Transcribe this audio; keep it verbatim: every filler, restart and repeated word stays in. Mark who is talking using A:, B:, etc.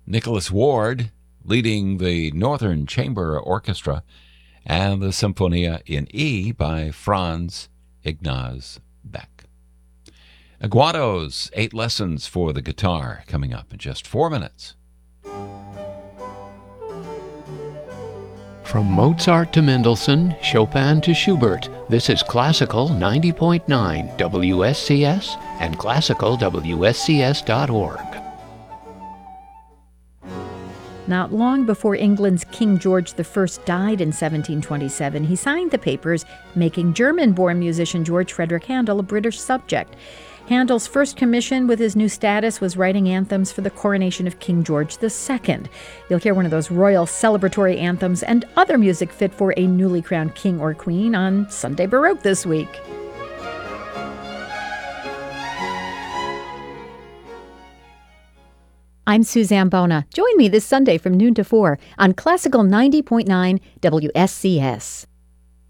A: Nicholas Ward leading the Northern Chamber Orchestra, and the Symphonia in E by Franz Ignaz Beck. Aguado's Eight Lessons for the Guitar coming up in just four minutes.
B: From Mozart to Mendelssohn, Chopin to Schubert, this is Classical ninety point nine W S C S and classical W S C S dot org.
C: Not long before England's King George the First died in seventeen twenty-seven, he signed the papers making German-born musician George Frederick Handel a British subject. Handel's first commission with his new status was writing anthems for the coronation of King George the Second. You'll hear one of those royal celebratory anthems and other music fit for a newly crowned king or queen on Sunday Baroque this week. I'm Suzanne Bona. Join me this Sunday from noon to four on Classical ninety point nine W S C S.